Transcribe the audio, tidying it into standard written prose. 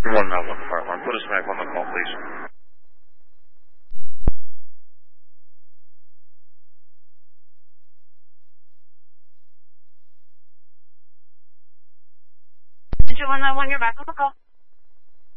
191 fire alarm. Put a smack on the call, please. One, you're back on the call.